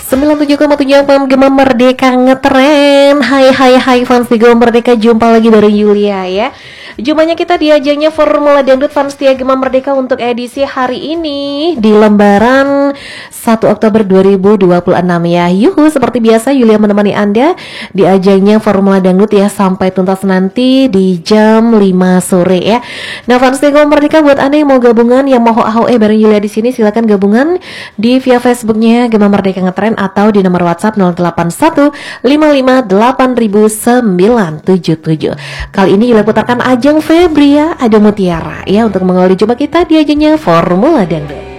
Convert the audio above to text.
97,7 FM Gema Merdeka ngetren. Hai fans di Gema Merdeka, jumpa lagi dari Yulia ya. Jumpanya kita di ajangnya Formula Dangdut Fans Setia Gema Merdeka untuk edisi hari ini di lembaran 1 Oktober 2026 ya. Yuhu, seperti biasa Yulia menemani Anda di ajangnya Formula Dangdut ya sampai tuntas nanti di jam 5 sore ya. Nah, Fans Setia Gema Merdeka, buat Anda yang mau gabungan, yang mau ahoe bareng Yulia di sini, silakan gabungan di via Facebooknya Gema Merdeka Ngetren atau di nomor WhatsApp 0815580977. Kali ini Yulia putarkan ajang Febria ada Mutiara ya untuk mengawali jumpa kita di ajangnya Formula Dangdut.